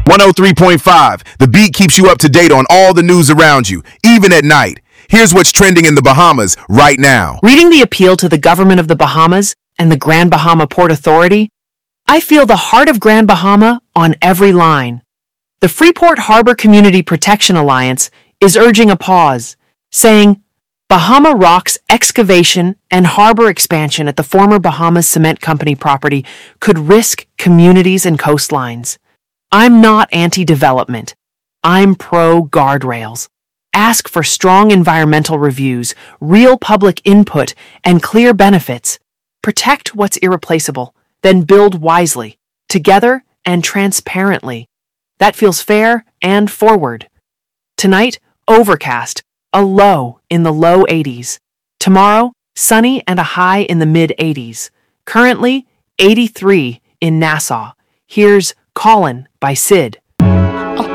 103.5. The Beat keeps you up to date on all the news around you, even at night. Here's what's trending in the Bahamas right now. Reading the appeal to the government of the Bahamas and the Grand Bahama Port Authority, I feel the heart of Grand Bahama on every line. The Freeport Harbor Community Protection Alliance is urging a pause, saying, Bahama Rock's excavation and harbor expansion at the former Bahamas Cement Company property could risk communities and coastlines. I'm not anti-development. I'm pro-guardrails. Ask for strong environmental reviews, real public input, and clear benefits. Protect what's irreplaceable, then build wisely, together and transparently. That feels fair and forward. Tonight, overcast, a low in the low 80s. Tomorrow, sunny and a high in the mid-80s. Currently, 83 in Nassau. Here's Callin' by Sid.